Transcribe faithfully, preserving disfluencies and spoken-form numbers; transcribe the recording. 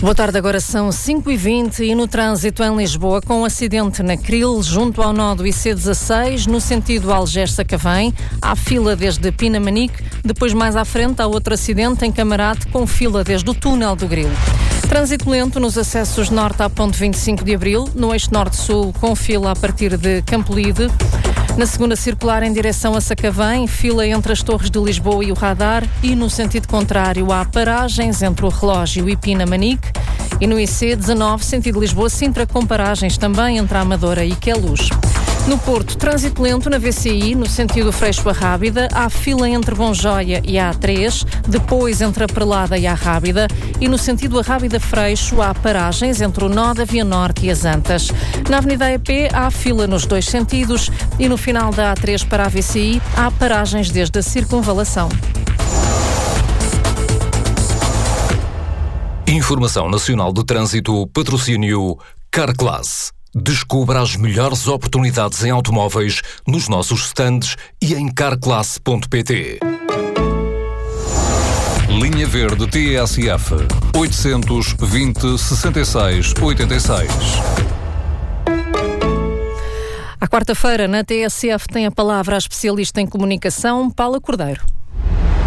Boa tarde, agora são cinco e vinte e no trânsito em Lisboa, com um acidente na Cril, junto ao nó do I C dezasseis, no sentido Algés-Sacavém, há fila desde Pinamanique, depois mais à frente há outro acidente em Camarate, com fila desde o túnel do Grilo. Trânsito lento nos acessos norte à ponte vinte e cinco de abril, no eixo norte-sul, com fila a partir de Campolide. Na segunda circular em direção a Sacavém, fila entre as Torres de Lisboa e o Radar, e no sentido contrário há paragens entre o Relógio e Pinamanique. E no I C dezanove, sentido Lisboa-Sintra, com paragens também entre a Amadora e Queluz. No Porto, trânsito lento na V C I, no sentido Freixo-Arrábida, há fila entre Bonjoia e a A três, depois entre a Perlada e a Rábida, e no sentido Arrábida-Freixo há paragens entre o nó da Via Norte e as Antas. Na Avenida E P há fila nos dois sentidos e no final da A três para a V C I há paragens desde a Circunvalação. Informação Nacional de Trânsito, patrocínio Carclass. Descubra as melhores oportunidades em automóveis nos nossos stands e em carclass ponto pt. Linha Verde T S F oitocentos e vinte, sessenta e seis, oitenta e seis. À quarta-feira, na T S F, tem a palavra a especialista em comunicação, Paula Cordeiro.